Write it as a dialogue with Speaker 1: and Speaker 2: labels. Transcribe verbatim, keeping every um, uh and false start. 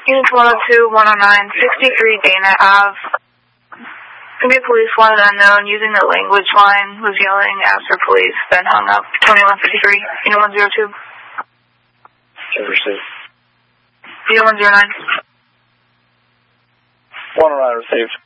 Speaker 1: Units one oh two, one oh nine, sixty-three Dana Ave. Commute police wanted unknown using the language line, was yelling, asked for police, then hung up. twenty-one fifty-three, Unit one oh two.
Speaker 2: Received.
Speaker 1: Unit one oh nine.
Speaker 2: one oh nine received.